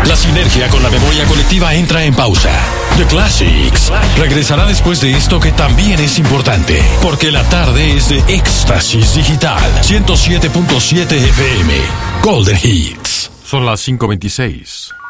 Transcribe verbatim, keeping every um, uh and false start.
La sinergia con la memoria colectiva entra en pausa. The Classics regresará después de esto que también es importante, porque la tarde es de Éxtasis Digital. ciento siete punto siete F M. Golden Hits. Son las cinco veintiséis.